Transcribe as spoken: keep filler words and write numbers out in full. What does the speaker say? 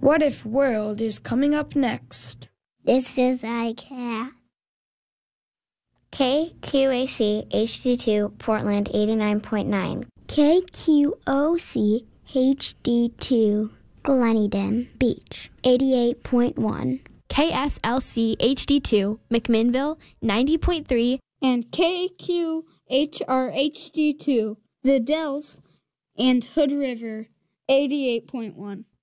What If World is coming up next. This is iCat. K Q A C H D two, Portland eighty-nine point nine. K Q O C H D two, Gleneden Beach eighty-eight point one. K S L C H D two, McMinnville ninety point three. And K Q H R H D two, The Dells and Hood River eighty-eight point one.